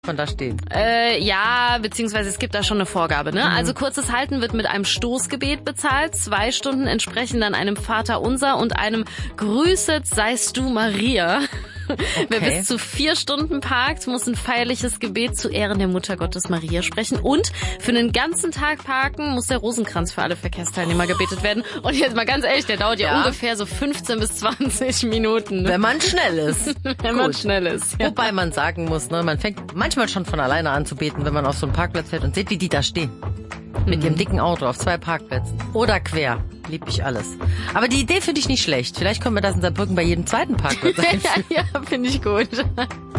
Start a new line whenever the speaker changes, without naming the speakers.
von da stehen?
Ja, beziehungsweise es gibt da schon eine Vorgabe, ne? Also kurzes Halten wird mit einem Stoßgebet bezahlt. 2 Stunden entsprechen dann einem Vaterunser und einem Grüßet seist du Maria.
Okay.
Wer bis zu 4 Stunden parkt, muss ein feierliches Gebet zu Ehren der Mutter Gottes Maria sprechen. Und für einen ganzen Tag parken muss der Rosenkranz für alle Verkehrsteilnehmer gebetet werden. Und jetzt mal ganz ehrlich, der dauert ja ungefähr so 15 bis 20 Minuten.
Wenn man schnell ist.
Wenn man schnell ist. Ja.
Wobei man sagen muss, ne, man fängt manchmal schon von alleine an zu beten, wenn man auf so einen Parkplatz fährt und sieht, wie die da stehen. Mit ihrem dicken Auto auf 2 Parkplätzen. Oder quer. Lieb ich alles. Aber die Idee finde ich nicht schlecht. Vielleicht können wir das in Saarbrücken bei jedem zweiten Parkplatz einführen.
Ja, finde ich gut.